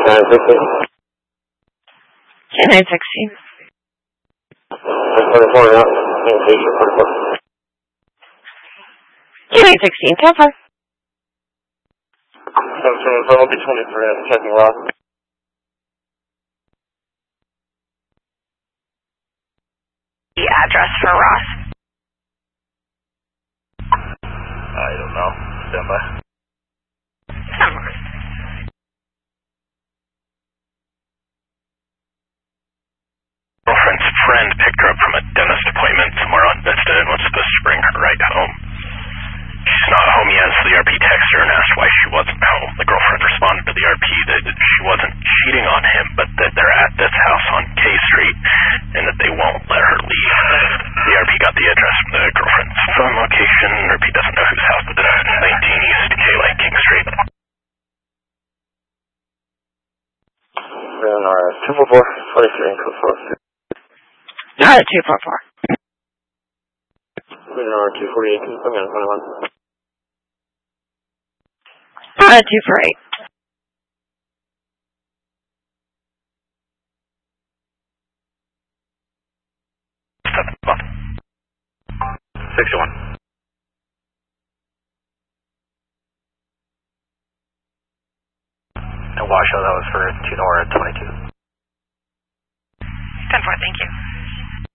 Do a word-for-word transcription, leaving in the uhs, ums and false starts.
nine sixteen. K nine sixteen. forty-four, yeah. forty-four. K nine sixteen, ten four. seven seven four, I'll be twenty-three, I'm checking log. The address for Ross. I don't know. Stand by. ten four. Girlfriend's friend picked her up from a dentist appointment somewhere on Vista and was supposed to bring her right home. She's not home yet, so the R P texted her and asked why she wasn't home. The girlfriend responded to the R P that she wasn't cheating on him, but that they're at this house on K Street and that they won't let her leave. The R P got the address from the girlfriend's phone location. R P doesn't know whose house it is. nineteen East K Lake King Street. Then our two four four, forty-three, and code four. Not a two four four. Then our two forty-eight, twenty-one. Not a two four eight. sixty-one. And Washoe, that was for two Nora twenty-two. ten four, thank you.